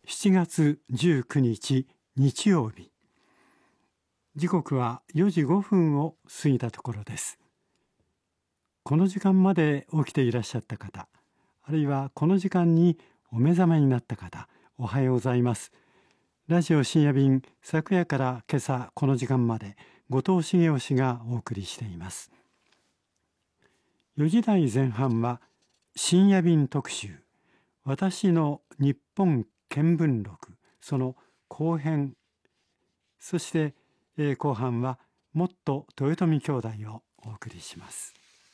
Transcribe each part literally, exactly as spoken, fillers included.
しちがつじゅうくにち日曜日、時刻はよじごふんを過ぎたところです。この時間まで起きていらっしゃった方、あるいはこの時間にお目覚めになった方、おはようございます。ラジオ深夜便、昨夜から今朝この時間まで後藤茂雄氏がお送りしています。よじ台前半は深夜便特集、私の日本見聞録、その後編、そして、えー、後半はもっと豊臣兄弟をお送りします。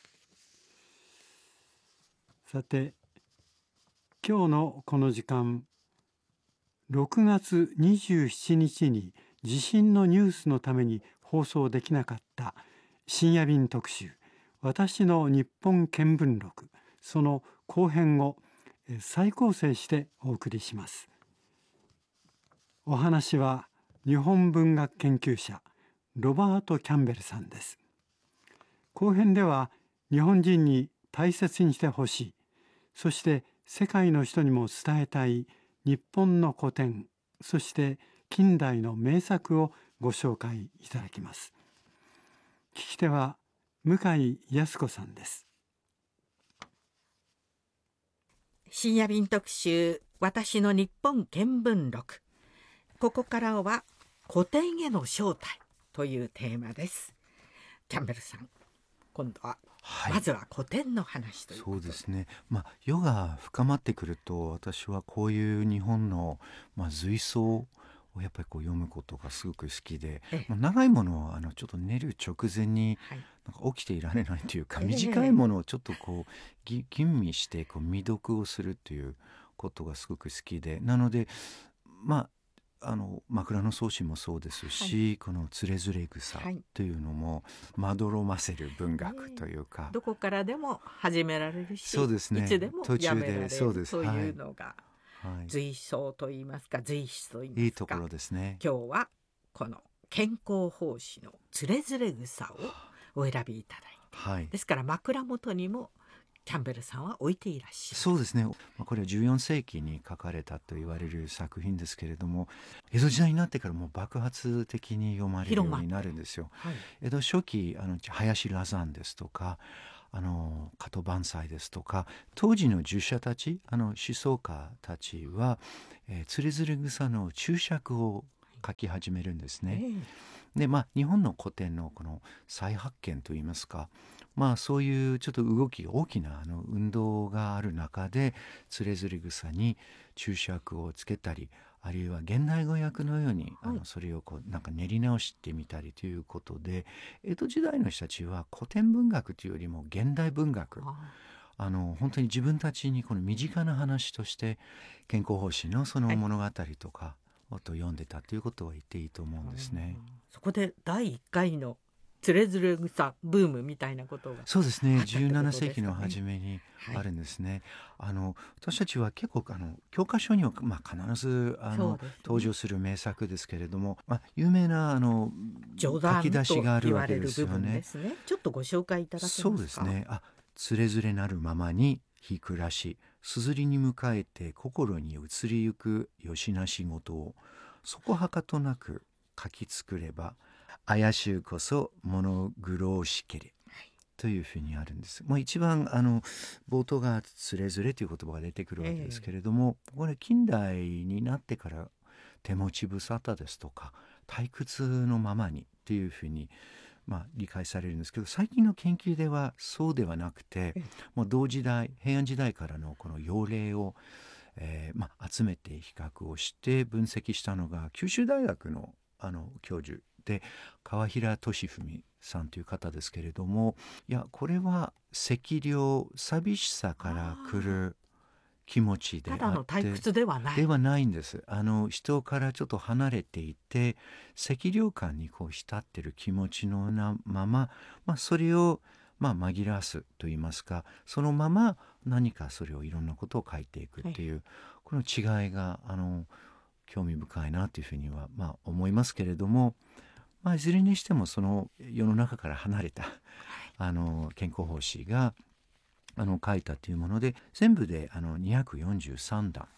さて、今日のこの時間、ろくがつにじゅうしちにちに地震のニュースのために放送できなかった深夜便特集、私の日本見聞録、その後編を再構成してお送りします。お話は日本文学研究者ロバート・キャンベルさんです。後編では日本人に大切にしてほしい、そして世界の人にも伝えたい日本の古典、そして近代の名作をご紹介いただきます。聞き手は向井康子さんです。 深夜便特集、私の日本見聞録。ここからは古典への招待というテーマです。キャンベルさん、今度は、はい、まずは古典の話ということ。 そうですね、まあ、夜が深まってくると私はこういう日本の、まあ、随想をやっぱりこう読むことがすごく好きで、まあ、長いものはあのちょっと寝る直前になんか起きていられないというか、はい、短いものをちょっとこう吟味してこう未読をするということがすごく好きで、なのでまああの枕草子もそうですし、はい、このつれづれ草というのもまどろませる文学というか、 ね、どこからでも始められるし、 そうですね、 いつでもやめられるそうですというのが、 はい、 随想といいますか随筆といいますか、 いいところですね。 今日はこの健康法師のつれづれ草をお選びいただいて、はい、ですから枕元にもキャンベルさんは置いていらっしゃる。 そうですね、これはじゅうよんせいきに書かれたと言われる作品ですけれども、江戸時代になってからもう爆発的に読まれるようになるんですよ、はい、江戸初期あの林羅山ですとかあの加藤万斎ですとか当時の儒者たち、あの思想家たちは、えー、つれづれ草の注釈を書き始めるんですね、えーでまあ、日本の古典のこの再発見といいますか、まあ、そういうちょっと動き大きなあの運動がある中でつれづれ草に注釈をつけたり、あるいは現代語訳のように、はい、あのそれをこうなんか練り直してみたりということで、江戸時代の人たちは古典文学というよりも現代文学、あの本当に自分たちにこの身近な話として健康法師のその物語とか、はいと読んでたということは言っていいと思うんですね。 そこでだいいっかいのつれづれ草ブームみたいなことが、 そうですね、じゅうななせいきの初めにあるんですね、はい、あの私たちは結構あの教科書には、まあ、必ずあの、ね、登場する名作ですけれども、まあ、有名なあの書き出しがあるわけですよね。 ちょっとご紹介いただけますか。 そうですね、あつれづれなるままに日暮らし、すずりに迎えて心に移りゆくよしな仕事をそこはかとなく書き作れば怪しゅうこそ物苦しけれというふうにあるんです。もう一番あの冒頭がつれづれという言葉が出てくるわけですけれども、えー、これ近代になってから手持ち無沙汰ですとか退屈のままにというふうにまあ、理解されるんですけど、最近の研究ではそうではなくて、もう同時代平安時代からのこの要例を、えーまあ、集めて比較をして分析したのが九州大学の、あの教授で川平俊文さんという方ですけれども、いやこれは寂寥寂しさから来る気持ちであって、 ただの退屈ではないではないんです。あの人からちょっと離れていて寂寥感にこう浸ってる気持ちのなまま、まあ、それをまあ紛らわすといいますか、そのまま何かそれをいろんなことを書いていくっていう、はい、この違いがあの興味深いなというふうにはまあ思いますけれども、まあ、いずれにしてもその世の中から離れたあの健康法師があの書いたというもので、全部であのにひゃくよんじゅうさんだん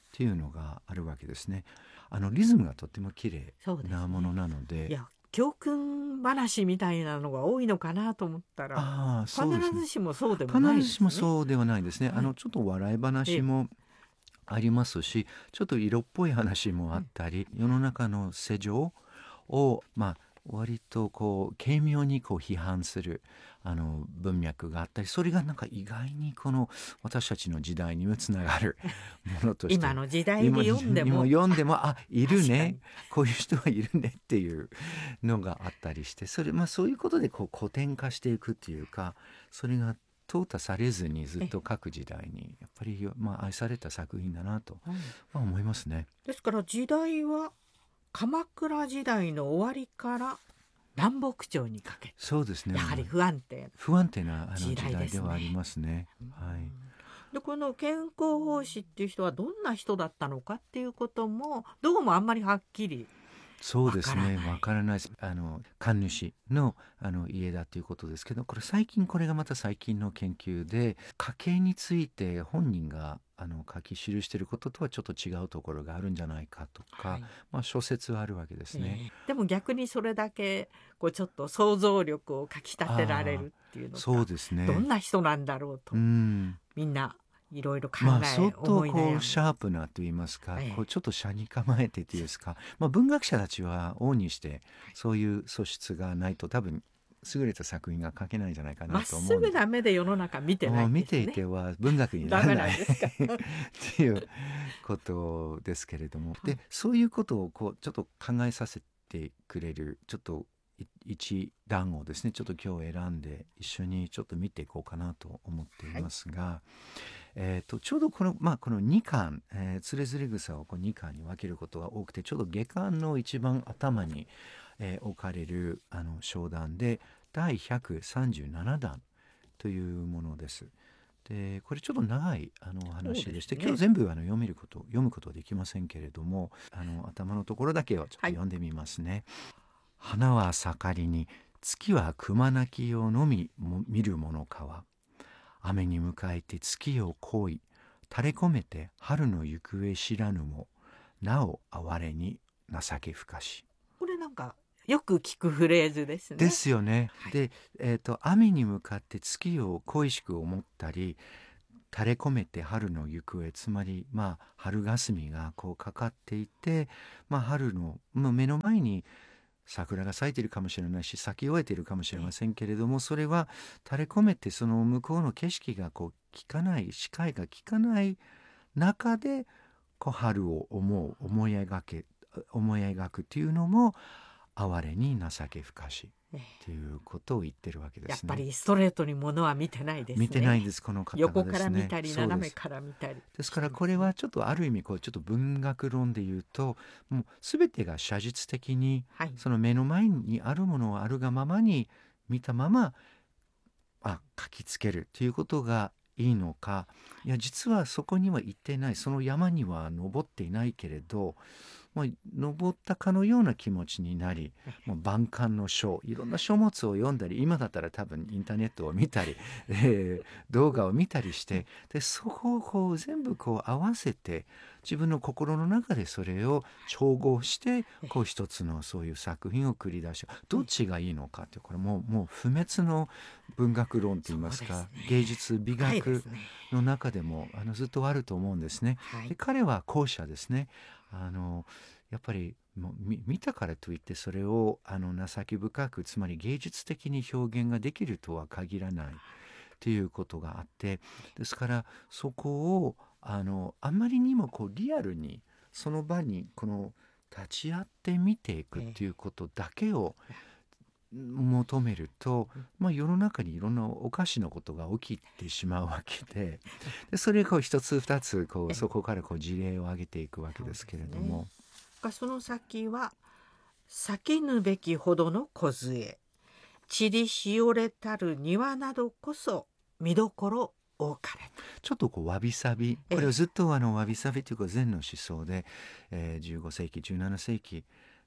っていうのがあるわけですね。あのリズムがとっても綺麗そうですねなものなので、 いや教訓話みたいなのが多いのかなと思ったらああそうですね、 必ずしもそうでもないですね。 必ずしもそうではないですね。 はいあのちょっと笑い話もありますし、ちょっと色っぽい話もあったり、世の中の世情をまあ割とこう軽妙にこう批判するあの文脈があったり、それがなんか意外にこの私たちの時代にもつながるものとして今の時代に読んでも今読んでもあいる確かねにこういう人がいるねっていうのがあったりして、それまあそういうことでこう古典化していくっていうか、それが淘汰されずにずっと各時代にやっぱりまあ愛された作品だなと、 うんまあ、思いますね。 ですから時代は鎌倉時代の終わりから南北朝にかけてそうですね。 やはり不安定な不安定なあの時時代ですね代ではありますね。はい。 でこの健康法師っていう人はどんな人だったのかっていうこともどうもあんまりはっきりそうですね。 わからないわからないです。あの神主のあの家だということですけど、これ最近これがまた最近の研究で家系について本人があの書き記していることとはちょっと違うところがあるんじゃないかとか、 はいまあ諸説はあるわけですね。 えーでも逆にそれだけこうちょっと想像力をかきたてられるっていうのそうがですね。 どんな人なんだろうとうん。 みんないろいろ考まあ、 え相当思い悩むこうシャープなと言いますか、 ええこうちょっと斜に構えてというんですか、まあ、文学者たちは往々にしてそういう素質がないと多分優れた作品が書けないんじゃないかまっなと思うんで、 すぐな目で世の中見てないもうん見ですね。 ていては文学になダメらないなんですかっていうことですけれども、でそういうことをこうちょっと考えさせてくれるちょっとい一段をですねちょっと今日選んで一緒にちょっと見ていこうかなと思っていますが、えー、とちょうどこの,、まあ、このにかん、えー、つれづれ草をこうにかんに分けることが多くて、ちょうど下巻の一番頭に、えー置かれるあの章段でだいひゃくさんじゅうななだんというものです。でこれちょっと長いあの話でして、 そうですね今日全部あの読めること読むことはできませんけれども、あの頭のところだけはちょっと読んでみますね。花は盛りに月は熊鳴きをのみも見るものかは、雨に迎えて月を恋い垂れ込めて春の行方知らぬも、なお哀れに情けふかし。 これなんかよく聞くフレーズですね。 ですよね。 はいで、えーと雨に向かって月を恋しく思ったり垂れ込めて春の行方、つまりまあ春霞がこうかかっていて、まあ、春の、まあ、目の前に桜が咲いているかもしれないし咲き終えているかもしれませんけれども、それは垂れ込めてその向こうの景色がこう効かない視界が効かない中でこう春を思う思い描け思い描くっていうのも哀れに情けふかしええっていうことを言ってるわけですね。 やっぱりストレートにものは見てないですね。 見てないんですこの方がですね。 横から見たりそうです斜めから見たり。 ですからこれはちょっとある意味こうちょっと文学論で言うと、もう全てが写実的にはい。 その目の前にあるものをあるがままに見たままあ書きつけるということがいいのか、いや実はそこには行っていない、その山には登っていないけれど、まあ、登ったかのような気持ちになり、もう万感の書いろんな書物を読んだり、今だったら多分インターネットを見たり、えー動画を見たりして、でそこをこう全部こう合わせて自分の心の中でそれを調合してこう一つのそういう作品を繰り出し、どっちがいいのかって、これもうもう不滅の文学論といいますか、 そうですね芸術美学はいですね。 の中でもあのずっとあると思うんですね。 はいで彼は後者ですね。あのやっぱりもう見見たからといってそれをあの情け深く、つまり芸術的に表現ができるとは限らないっていうことがあって、ですからそこをあのあまりにもこうリアルにその場にこの立ち会って見ていくっていうことだけを求めると、まあ、世の中にいろんなおかしなことが起きてしまうわけで、でそれをこう一つ二つこうそこからこう事例を挙げていくわけですけれども、 がその先は咲きぬべきほどの梢、散りしおれたる庭などこそ見どころ多かれ。 ちょっとこうわびさび、これをずっとあのわびさびというか禅の思想で、えー、じゅうごせいきじゅうななせいき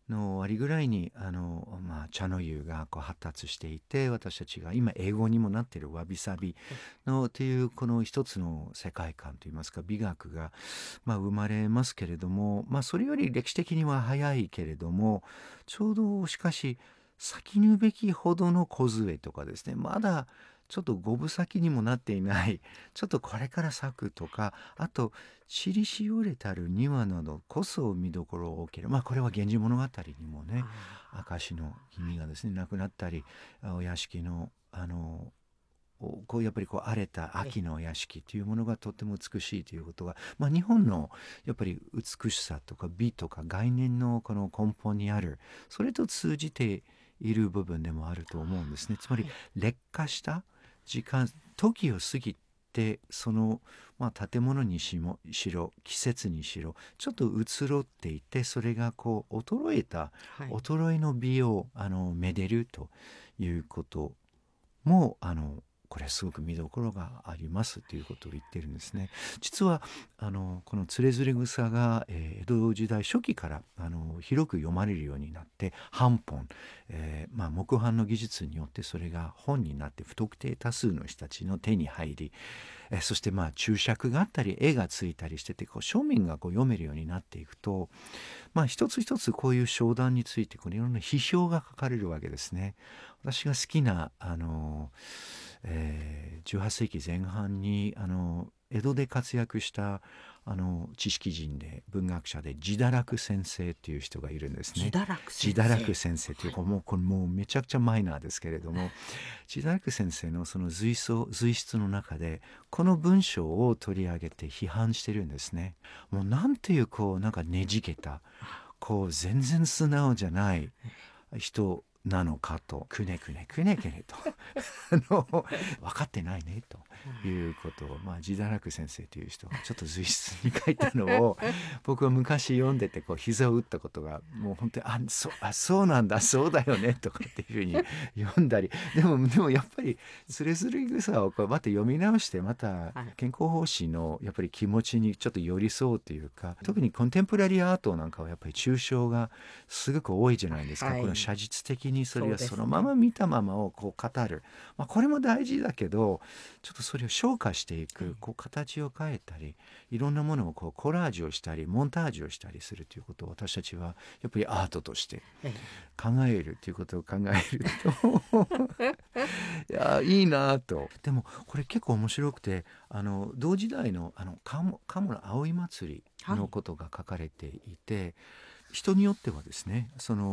の終わりぐらいにあの、まあ、茶の湯がこう発達していて、私たちが今英語にもなっているわびさびのっていうこの一つの世界観といいますか美学が、まあ、生まれますけれども、まあ、それより歴史的には早いけれども、ちょうどしかし咲きぬべきほどの梢とかですね、まだちょっと五分咲きにもなっていないちょっとこれから咲くとか、あと散りしおれたる庭などこそ見どころを置ける、まあこれは源氏物語にもね、明石の君がですね亡くなったり、お屋敷のあのこうやっぱりこう荒れた秋のお屋敷というものがとっても美しいということが、まあ、日本のやっぱり美しさとか美とか概念のこの根本にある、それと通じている部分でもあると思うんですね。つまり劣化した時間、時を過ぎてその、まあ、建物にしもしろ季節にしろちょっと移ろっていて、それがこう衰えた、 はい、 衰えの美をあのめでるということもあのこれすごく見どころがありますということを言ってるんですね。実はあのこのつれづれ草が、えー江戸時代初期からあの広く読まれるようになって、版本、えーまあ、木版の技術によってそれが本になって不特定多数の人たちの手に入り、えーそしてまあ注釈があったり絵がついたりしてて、こう庶民がこう読めるようになっていくと、まあ、一つ一つこういう商談についてこういろんな批評が書かれるわけですね。私が好きなあの、えーじゅうはっせいきぜん半にあの江戸で活躍したあの知識人で文学者で自堕落先生っていう人がいるんですね。 自堕落先生自堕落先生というか、もうこれもうめちゃくちゃマイナーですけれども、自堕落先生のその随想随筆の中でこの文章を取り上げて批判してるんですね。もうなんていうこうなんかねじけた、こう全然素直じゃない人なのかと、くねくねくねくねとあの分かってないねということを、まあ、自堕落先生という人がちょっと随筆に書いたのを僕は昔読んでてこう膝を打ったことが、もう本当にあそあそうなんだそうだよねとかっていうふうに読んだり、でもでもやっぱりつれづれ草をこうまた読み直して、また健康方針のやっぱり気持ちにちょっと寄り添うというか、特にコンテンポラリーアートなんかはやっぱり抽象がすごく多いじゃないですか、はい、この写実的にそれはそのまま見たままをこう語る、まあ、これも大事だけどちょっとそれを昇華していく、こう形を変えたりいろんなものをこうコラージュをしたりモンタージュをしたりするということを私たちはやっぱりアートとして考えるということを考えるといやいいなと。でもこれ結構面白くて、あの同時代のあの鴨の葵祭りのことが書かれていて、はい、人によってはですね、その